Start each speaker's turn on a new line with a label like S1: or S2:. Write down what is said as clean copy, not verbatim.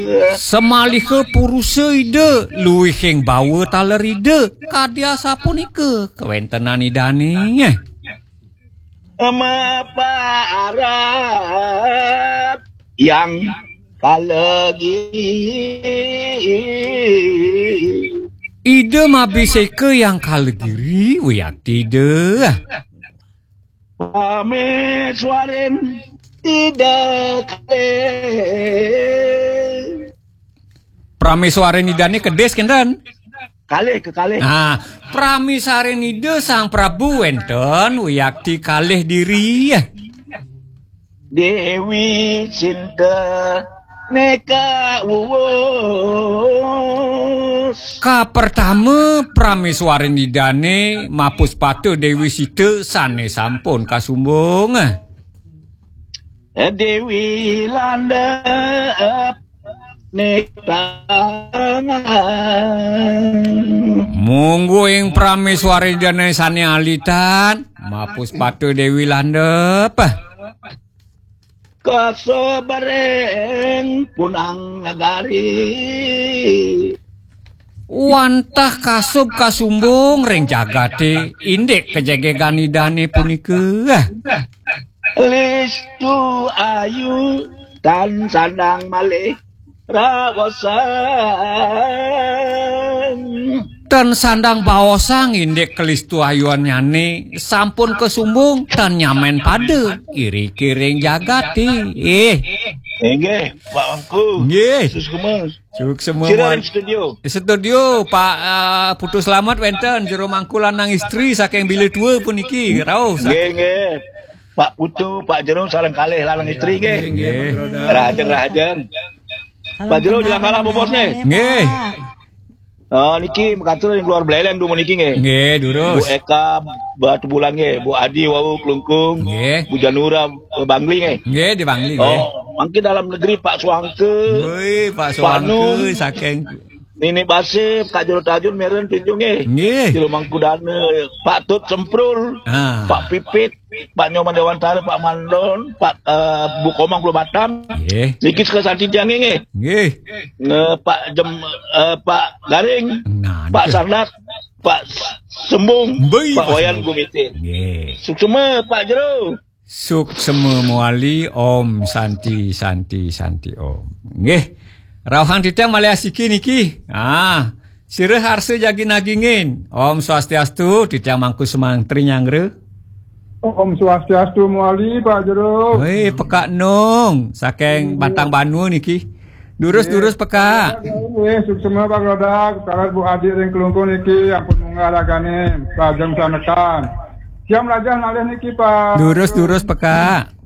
S1: Semalih ke puruse ide luwih hing bawa taler ide kadia sapunika kewentenan idane
S2: Apa Arab yang kalegi
S1: ide mabiseke yang kalegiri wiyakti ide
S2: Pameswaren tidak
S1: Prameswarenidane kedes kenten
S2: kalih ke kalih.
S1: Nah, Pramisarenida Sang Prabu wenten wiyakti kalih diri
S2: Dewi Cinta Neka Wuwus
S1: Ka pertama Prameswarenidane Mapuspata Dewi Sita sane sampun kasumbung
S2: Dewi Landep Neka
S1: munggu ing Prameswarenidane sane alitan Mapuspata Dewi Landep
S2: Kasobareng punang nagari
S1: wantah kasub kasumbung ring jagate indek kejegeganidane punika
S2: Listu ayu tan sandang malih rawasan
S1: dan sandang baosang indek kelistu ayuan nyane sampun kesumbung dan nyamen pada iri kiring jagati
S2: nggih Pak Mangku
S1: nggih
S2: suk
S1: semua studio Pak Putu Slamet wenten jero mangku lanang istri saking bilik dua puniki rauh
S2: nggih Pak Putu Pak Jero saling kalih lanang istri nggih rahajan Pak Jero jangan kalah bosnya
S1: nggih
S2: niki mekatur yang keluar beleleng dulu niki
S1: nggih durus
S2: Bu Eka Batu Bulan nggih Bu Adi wau Klungkung
S1: nggih
S2: Bu Janura Bangli
S1: nggih di Bangli
S2: mungkin dalam negeri Pak Suangke
S1: Pak Suangke saking
S2: Nini Basif Kak Jero Tajun meren pinjung
S1: nggih
S2: Jero Mangkudane Pak Tut Semprul Pak Pipit Pak Nyoman Dewantara Pak Mandon Pak Bu Komang Pulau Batam
S1: nggih
S2: Niki Santi Tiang nggih Pak Pak Garing Pak Sardat Pak Sembung Pak Wayan Gumiti suksema Pak Jero
S1: suksema muali Om Santi Om nggih rauhan titang malih asiki niki sireh harse jagi nagingin Om Swastiastu titang mangku semangtri nyangre
S3: Om Swastiastu muali Pak Jero
S1: pekak nung saking Batang Banu niki durus pekak
S3: suksema Pak Rodak sarat Bu Adi ring Klungkung niki ampun mungaragane lajeng sanekan jam lajeng nalih niki Pak
S1: durus pekak